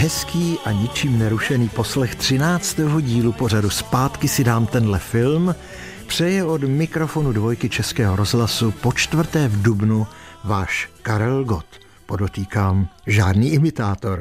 Hezký a ničím nerušený poslech 13. dílu pořadu Zpátky si dám tenhle film přeje od mikrofonu Dvojky Českého rozhlasu po 4. v dubnu váš Karel Gott. Podotýkám, žádný imitátor.